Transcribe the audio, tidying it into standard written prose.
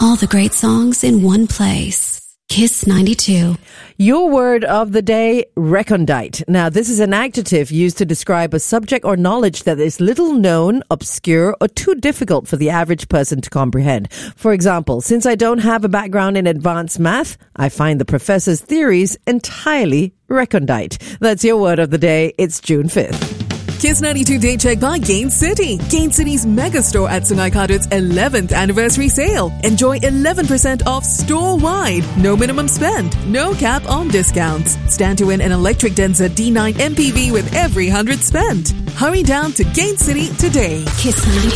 All the great songs in one place. Kiss 92. Your word of the day, recondite. Now, this is an adjective used to describe a subject or knowledge that is little known, obscure, or too difficult for the average person to comprehend. For example, since I don't have a background in advanced math, I find the professor's theories entirely recondite. That's your word of the day. It's June 5th. Kiss 92 Day Check by Gain City. Gain City's mega store at Sungai Kadut's 11th anniversary sale. Enjoy 11% off store-wide. No minimum spend. No cap on discounts. Stand to win an electric Denza D9 MPV with every 100 spent. Hurry down to Gain City today. Kiss 92.